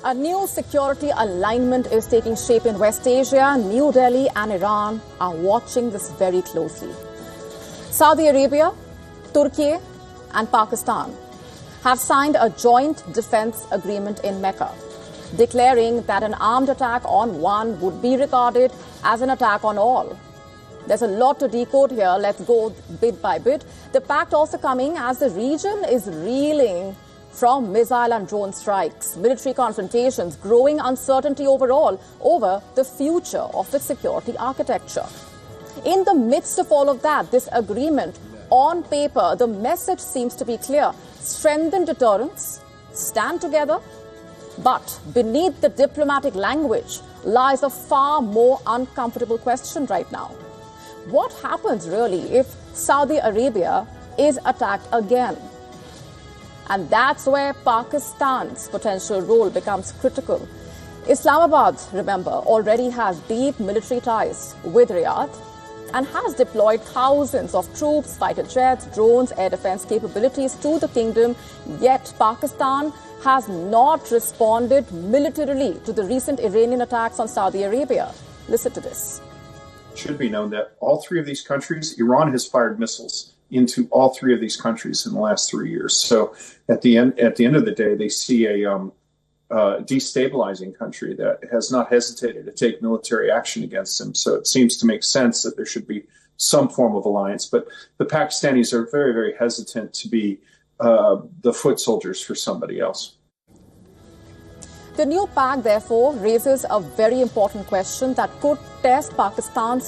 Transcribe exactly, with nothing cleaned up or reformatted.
A new security alignment is taking shape in West Asia. New Delhi and Iran are watching this very closely. Saudi Arabia, Turkey and Pakistan have signed a joint defense agreement in Mecca, declaring that an armed attack on one would be regarded as an attack on all. There's a lot to decode here. Let's go bit by bit. The pact also coming as the region is reeling from missile and drone strikes, military confrontations, growing uncertainty overall over the future of its security architecture. In the midst of all of that, this agreement, on paper, the message seems to be clear. Strengthen deterrence, stand together. But beneath the diplomatic language lies a far more uncomfortable question right now. What happens really if Saudi Arabia is attacked again? And that's where Pakistan's potential role becomes critical. Islamabad, remember, already has deep military ties with Riyadh and has deployed thousands of troops, fighter jets, drones, air defense capabilities to the kingdom. Yet Pakistan has not responded militarily to the recent Iranian attacks on Saudi Arabia. Listen to this. It should be known that all three of these countries, Iran has fired missiles into all three of these countries in the last three years. So at the end, at the end of the day, they see a um, uh, destabilizing country that has not hesitated to take military action against them. So it seems to make sense that there should be some form of alliance. But the Pakistanis are very, very hesitant to be uh, the foot soldiers for somebody else. The new pact, therefore, raises a very important question that could test Pakistan's